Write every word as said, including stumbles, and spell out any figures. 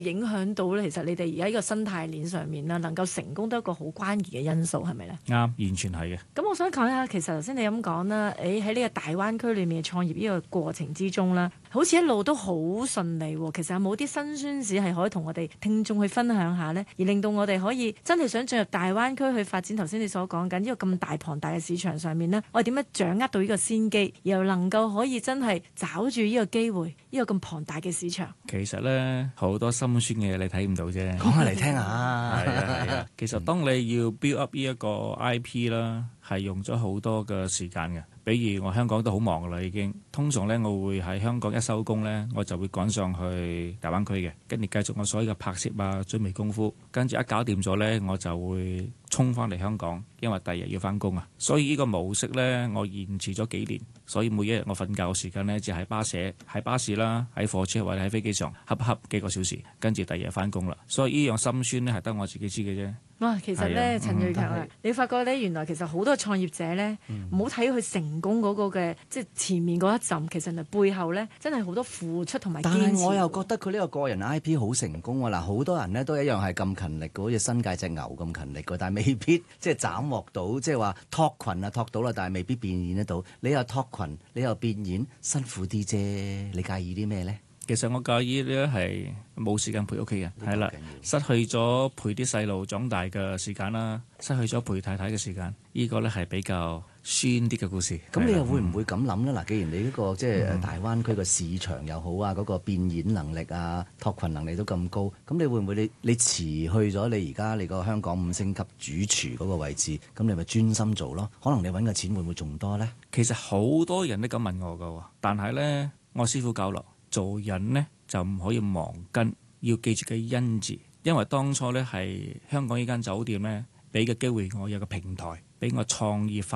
影響到咧？其實你哋而家呢個生態鏈上面啦，能夠成功都係一個好關鍵嘅因素，係咪咧？ 啱，完全係嘅。 咁我想講下，其實頭先你咁講啦，誒喺呢個大灣區裏面創業呢個過程之中啦，好似一路都好順利喎。其實有冇啲辛酸史係可以同我哋聽眾去分享下呢？而令到我哋可以真係想進入大灣區去發展頭先你所講緊呢個咁大龐大嘅市場上面呢，我哋點樣掌握到呢個先機，又能夠可以真係找住呢個機會，呢個咁龐大嘅市場？ 其實呢，好多心酸嘅嘢你睇唔到啫， 講下嚟聽下。 係啊係啊，其實當你要 build up 呢一個 I P 啦，係用咗好多嘅時間嘅。比如我香港都好忙噶啦，已經通常呢，我會喺香港一收工呢，我就會趕上去大灣區嘅，跟住繼續我所有嘅拍攝啊、準備功夫，跟住一搞掂咗呢，我就會衝翻嚟香港，因為第二日要翻工啊。所以呢個模式呢，我延遲咗幾年，所以每一日我瞓覺嘅時間呢，就喺巴士、喺巴士啦、喺火車或者喺飛機上恰恰幾個小時，跟住第二日翻工啦。所以呢樣心酸呢，係得我自己知嘅啫。 哇，其實咧，陳銳強啊，你發覺咧，原來其實好多創業者咧，唔好睇佢成功嗰個嘅，即係前面嗰一陣，其實係背後咧，真係好多付出同埋堅持。 但係我又覺得佢呢個個人 I P 好成功喎。嗱，好多人咧都一樣係咁勤力嘅，好似新界隻牛咁勤力嘅，但係未必即係斬獲到，即係話托群啊托到啦，但係未必變現得到。你又托群，你又變現，辛苦啲啫。你介意啲咩咧？ 其實我介意呢係冇時間陪屋企人，係啦，失去咗陪啲細路長大嘅時間啦，失去咗陪太太嘅時間，呢個呢係比較酸啲嘅故事。 咁你又會唔會咁諗呢？嗱，既然你呢個即係大灣區個市場又好啊，嗰個變現能力啊、托群能力都咁高，咁你會唔會你你辭去咗你而家你個香港五星級主廚嗰個位置，咁你咪專心做咯？可能你揾嘅錢會唔會仲多呢？ 其實好多人都咁問我㗎，但係呢，我師傅教落。做人呢，就唔可以忘根，要記住個因字，因為當初呢係香港呢間酒店呢，俾個機會我有個平台俾我創業。